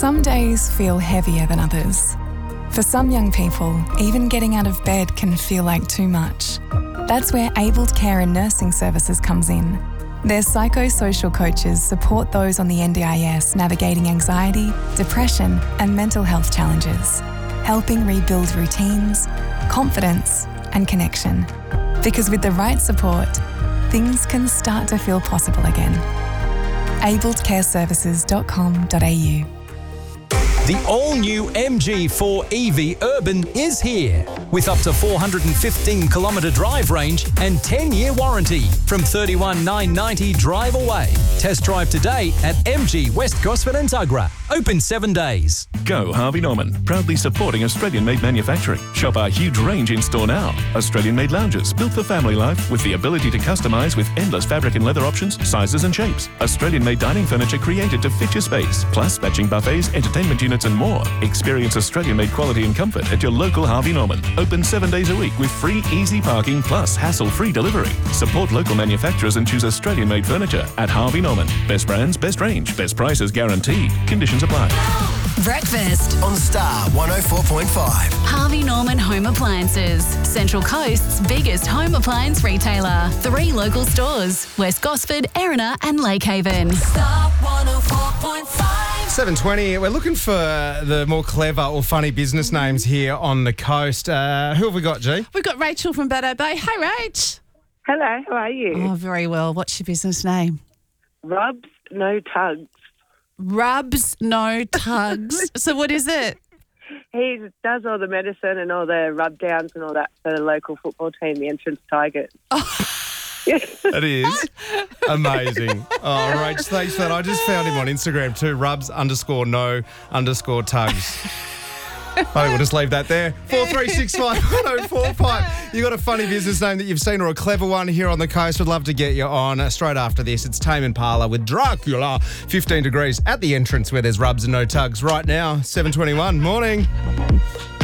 Some days feel heavier than others. For some young people, even getting out of bed can feel like too much. That's where Abled Care and Nursing Services comes in. Their psychosocial coaches support those on the NDIS navigating anxiety, depression, and mental health challenges, helping rebuild routines, confidence, and connection. Because with the right support, things can start to feel possible again. abledcareservices.com.au. The all-new MG4 EV Urban is here with up to 415-kilometre drive range and 10-year warranty from $31,990 drive away. Test drive today at MG West Gosford and Tuggerah. Open 7 days. Go Harvey Norman, proudly supporting Australian-made manufacturing. Shop our huge range in store now. Australian-made lounges built for family life with the ability to customise with endless fabric and leather options, sizes and shapes. Australian-made dining furniture created to fit your space, plus matching buffets, entertainment units and more. Experience Australian-made quality and comfort at your local Harvey Norman. Open 7 days a week with free easy parking plus hassle-free delivery. Support local manufacturers and choose Australian-made furniture at Harvey Norman. Best brands, best range, best prices guaranteed. Conditions apply. Breakfast on Star 104.5. Harvey Norman Home Appliances, Central Coast's biggest home appliance retailer. 3 local stores: West Gosford, Erina and Lakehaven. Star 104.5. 7:20. We're looking for the more clever or funny business names here on the coast. Who have we got, G? We've got Rachel from Baddo Bay. Hey, Rach. Hello, how are you? Oh, very well. What's your business name? Rubs, no tugs. Rubs, no tugs. So what is it? He does all the medicine and all the rub downs and all that for the local football team, the Entrance Tigers. It is amazing. Oh, Rach, thanks for that. I just found him on Instagram too, Rubs_no_tugs. Oh, we'll just leave that there. 43651045. You got a funny business name that you've seen or a clever one here on the coast? We'd love to get you on. Straight after this, it's Tame Impala with Dracula. 15 degrees at the entrance where there's Rubs and no tugs right now. 7:21. Morning.